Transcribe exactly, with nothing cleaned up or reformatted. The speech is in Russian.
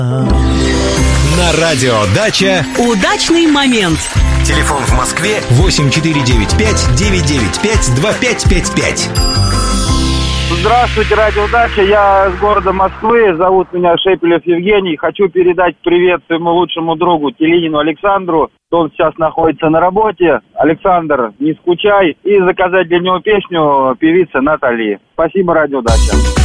На радио «Дача» удачный момент. Телефон в Москве восемь четыре девять пять девять девять пять два пять пять пять. Здравствуйте, радио «Дача». Я из города Москвы. Зовут меня Шепелев Евгений. Хочу передать привет своему лучшему другу Телинину Александру. Он сейчас находится на работе. Александр, не скучай. И заказать для него песню певицы Натали. Спасибо, радио «Дача».